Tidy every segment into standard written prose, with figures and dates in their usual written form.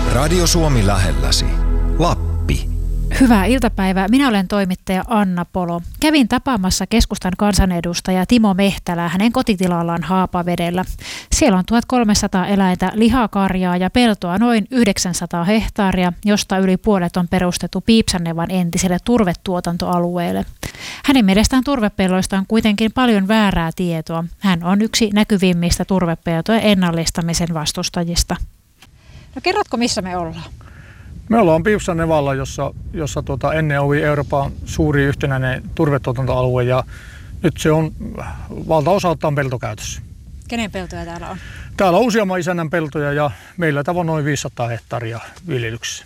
Radio Suomi lähelläsi. Lappi. Hyvää iltapäivää. Minä olen toimittaja Anna Polo. Kävin tapaamassa keskustan kansanedustaja Timo Mehtälää hänen kotitilallaan Haapavedellä. Siellä on 1300 eläintä, lihakarjaa ja peltoa noin 900 hehtaaria, josta yli puolet on perustettu Piipsannevan entiselle turvetuotantoalueelle. Hänen mielestään turvepelloista on kuitenkin paljon väärää tietoa. Hän on yksi näkyvimmistä turvepeltojen ennallistamisen vastustajista. No kerrotko, missä me ollaan? Me ollaan Piipsannevalla, jossa ennen oli Euroopan suuri yhtenäinen turvetuotantoalue ja nyt se on valtaosaltaan peltokäytössä. Kenen peltoja täällä on? Täällä on useamman isännän peltoja ja meillä täällä on noin 500 hehtaaria viljelyksessä.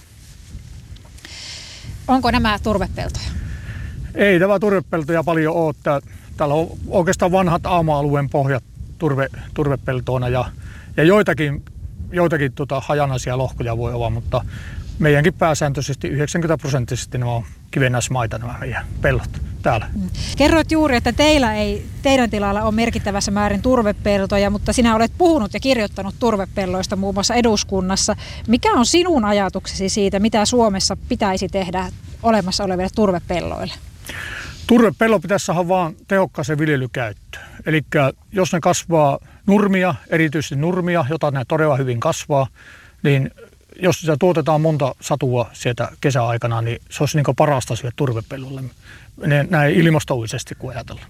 Onko nämä turvepeltoja? Ei tämä turvepeltoja paljon ole. Täällä on oikeastaan vanhat aama-alueen pohjat turvepeltoina ja joitakin hajanaisia lohkoja voi olla, mutta meidänkin pääsääntöisesti 90% ne on kivennäismaita nämä meidän pellot täällä. Kerroit juuri, että teidän tilalla on merkittävässä määrin turvepeltoja, mutta sinä olet puhunut ja kirjoittanut turvepelloista muun muassa eduskunnassa. Mikä on sinun ajatuksesi siitä, mitä Suomessa pitäisi tehdä olemassa oleville turvepelloille? Turvepello pitäisi saada vaan tehokkaaseen viljelykäyttöön. Eli jos ne kasvaa nurmia, erityisesti nurmia, jota ne todella hyvin kasvaa, niin jos sitä tuotetaan monta satua sieltä kesäaikana, niin se olisi niin kuin parasta sille turvepellolle, näin ilmastollisesti kuin ajatellaan.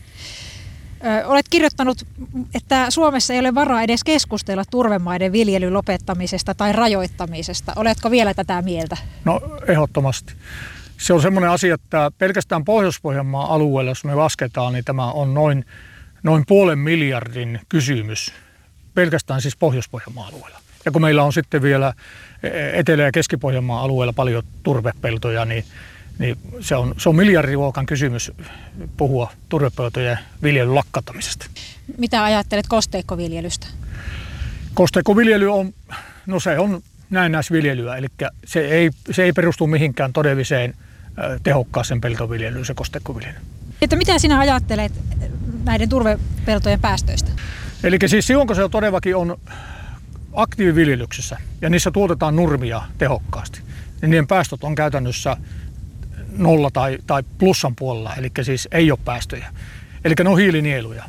Olet kirjoittanut, että Suomessa ei ole varaa edes keskustella turvemaiden viljelyn lopettamisesta tai rajoittamisesta. Oletko vielä tätä mieltä? No ehdottomasti. Se on semmoinen asia, että pelkästään Pohjois-Pohjanmaan alueella, jos me lasketaan, niin tämä on noin 500 miljardin kysymys. Pelkästään siis Pohjois-Pohjanmaan alueella. Ja kun meillä on sitten vielä Etelä- ja Keski-Pohjanmaan alueella paljon turvepeltoja, niin se on miljardiluokan kysymys puhua turvepeltojen viljelyn lakkattamisesta. Mitä ajattelet kosteikkoviljelystä? Kosteikkoviljely on näennäisviljelyä, eli se ei perustu mihinkään todelliseen tehokkaaseen peltoviljelyyn, se kosteikkoviljely. Että mitä sinä ajattelet näiden turvepeltojen päästöistä? Eli siis silloin, kun se todellakin on aktiiviviljelyksessä ja niissä tuotetaan nurmia tehokkaasti, niin niiden päästöt on käytännössä nolla tai plussan puolella, eli siis ei ole päästöjä. Eli ne on hiilinieluja.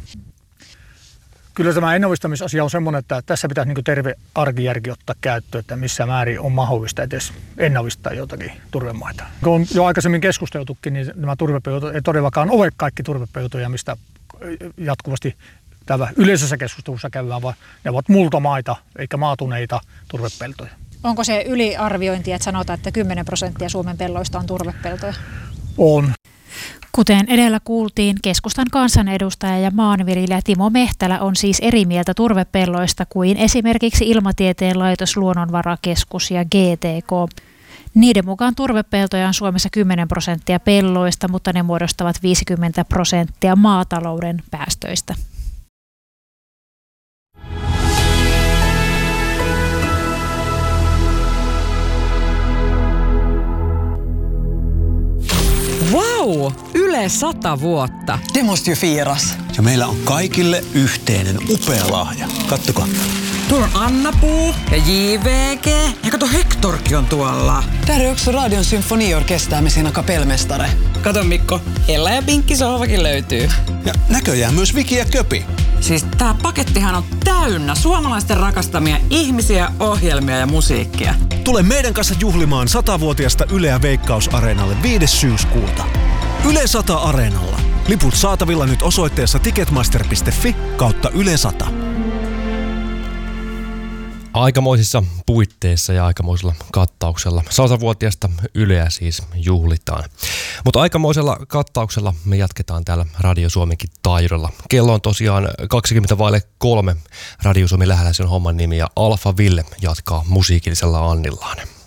Kyllä tämä ennallistamisasia on semmoinen, että tässä pitäisi niin kuin terve arkijärki ottaa käyttöön, että missä määrin on mahdollista edes ennallistaa jotakin turvemaita. Kun on jo aikaisemmin keskusteltukin, niin nämä turvepeltot ei todellakaan ole kaikki turvepeltoja, mistä jatkuvasti täällä yleisessä keskustelussa käydään, vaan ne ovat multamaita eikä maatuneita turvepeltoja. Onko se yliarviointi, että sanotaan, että 10% Suomen pelloista on turvepeltoja? On. Kuten edellä kuultiin, keskustan kansanedustaja ja maanviljelijä Timo Mehtälä on siis eri mieltä turvepelloista kuin esimerkiksi Ilmatieteen laitos, Luonnonvarakeskus ja GTK. Niiden mukaan turvepeltoja on Suomessa 10% pelloista, mutta ne muodostavat 50% maatalouden päästöistä. Wow! Yle 100 vuotta. Det måste ju firas. Ja meillä on kaikille yhteinen upea lahja. Kattokaa. Tuolla on Anna-Puu ja JVG. Ja kato, Hektorkin on tuolla. Där är också Radion symfoniorkester med sina kapellmästare. Kato Mikko, Ella ja Pinkki sohvakin löytyy. Ja näköjään myös Viki ja Köpi. Siis tää pakettihan on täynnä suomalaisten rakastamia ihmisiä, ohjelmia ja musiikkia. Tule meidän kanssa juhlimaan 100-vuotiasta Yleä Veikkaus-areenalle 5. syyskuuta. Yle 100 Areenalla. Liput saatavilla nyt osoitteessa ticketmaster.fi/Yle 100. Aikamoisissa puitteissa ja aikamoisella kattauksella 100-vuotiaasta Yleä siis juhlitaan. Mutta aikamoisella kattauksella me jatketaan täällä Radio Suomenkin taajuudella. Kello on tosiaan 20:03. Radio Suomi lähellä, sen homman nimi, ja Alfa Ville jatkaa musiikillisella annillaan.